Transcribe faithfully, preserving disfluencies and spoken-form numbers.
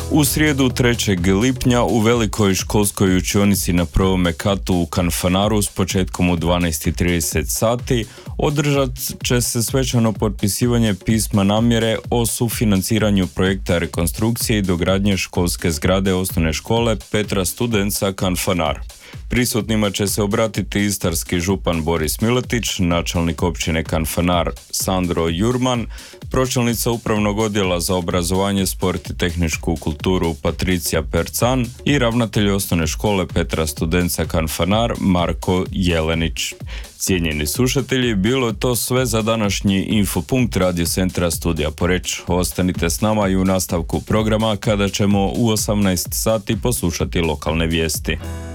U srijedu trećeg lipnja u velikoj školskoj učionici na prvome katu u Kanfanaru s početkom u dvanaest i trideset sati održat će se svečano potpisivanje pisma namjere o sufinanciranju projekta rekonstrukcije i dogradnje školske zgrade osnovne škole Petra Studenca Kanfanar. Prisutnima će se obratiti istarski župan Boris Miletić, načelnik općine Kanfanar Sandro Jurman, pročelnica upravnog odjela za obrazovanje, sport i tehničku kulturu Patricija Percan i ravnatelj osnovne škole Petra Studenca Kanfanar Marko Jelenić. Cijenjeni slušatelji, bilo je to sve za današnji Infopunkt Radio Centra Studija Poreč. Ostanite s nama i u nastavku programa kada ćemo u osamnaest sati poslušati lokalne vijesti.